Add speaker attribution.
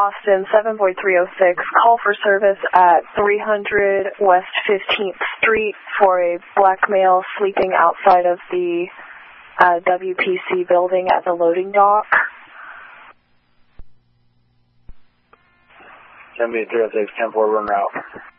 Speaker 1: Austin 74306, call for service at 300 West 15th Street for a black male sleeping outside of the WPC building at the loading dock.
Speaker 2: 78306, 10-4, run route.